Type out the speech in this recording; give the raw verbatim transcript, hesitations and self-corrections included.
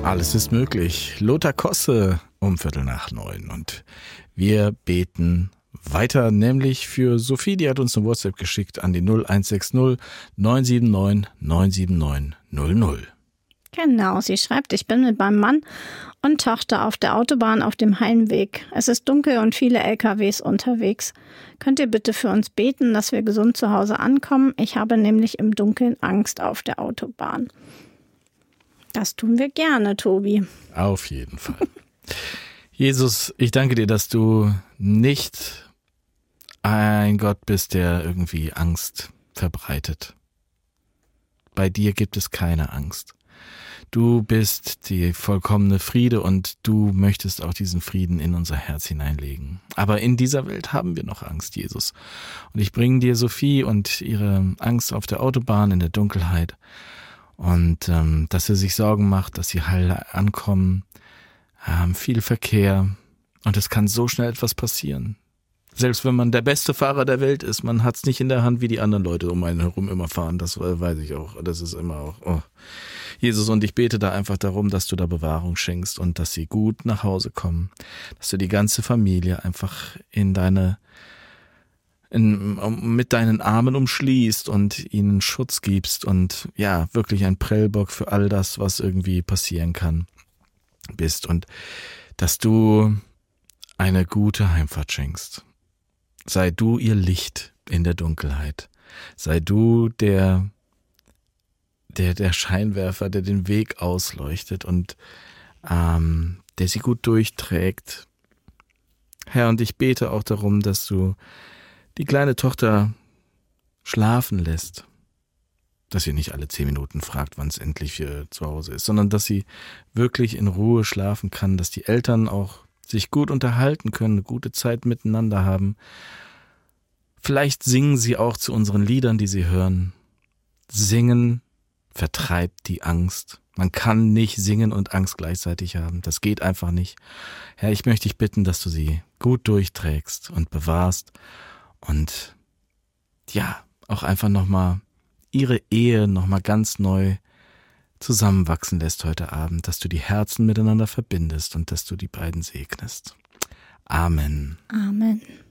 Alles ist möglich. Lothar Kosse um Viertel nach neun. Und wir beten weiter, nämlich für Sophie, die hat uns eine WhatsApp geschickt an die null eins sechs null neun sieben neun neun sieben neun null null. Genau, sie schreibt, ich bin mit meinem Mann und Tochter auf der Autobahn auf dem Heimweg. Es ist dunkel und viele L K Ws unterwegs. Könnt ihr bitte für uns beten, dass wir gesund zu Hause ankommen? Ich habe nämlich im Dunkeln Angst auf der Autobahn. Das tun wir gerne, Tobi. Auf jeden Fall. Jesus, ich danke dir, dass du nicht ein Gott bist, der irgendwie Angst verbreitet. Bei dir gibt es keine Angst. Du bist die vollkommene Friede und du möchtest auch diesen Frieden in unser Herz hineinlegen. Aber in dieser Welt haben wir noch Angst, Jesus. Und ich bringe dir Sophie und ihre Angst auf der Autobahn in der Dunkelheit. Und ähm, dass sie sich Sorgen macht, dass sie heil ankommen. Ähm, viel Verkehr. Und es kann so schnell etwas passieren. Selbst wenn man der beste Fahrer der Welt ist, man hat es nicht in der Hand, wie die anderen Leute um einen herum immer fahren. Das äh, weiß ich auch. Das ist immer auch... Oh. Jesus, und ich bete da einfach darum, dass du da Bewahrung schenkst und dass sie gut nach Hause kommen. Dass du die ganze Familie einfach in deine, in, mit deinen Armen umschließt und ihnen Schutz gibst und ja, wirklich ein Prellbock für all das, was irgendwie passieren kann, bist. Und dass du eine gute Heimfahrt schenkst. Sei du ihr Licht in der Dunkelheit. Sei du der Der, der Scheinwerfer, der den Weg ausleuchtet und ähm, der sie gut durchträgt. Herr, und ich bete auch darum, dass du die kleine Tochter schlafen lässt. Dass sie nicht alle zehn Minuten fragt, wann es endlich für zu Hause ist, sondern dass sie wirklich in Ruhe schlafen kann, dass die Eltern auch sich gut unterhalten können, eine gute Zeit miteinander haben. Vielleicht singen sie auch zu unseren Liedern, die sie hören. Singen vertreibt die Angst. Man kann nicht singen und Angst gleichzeitig haben. Das geht einfach nicht. Herr, ich möchte dich bitten, dass du sie gut durchträgst und bewahrst und ja, auch einfach nochmal ihre Ehe nochmal ganz neu zusammenwachsen lässt heute Abend, dass du die Herzen miteinander verbindest und dass du die beiden segnest. Amen. Amen.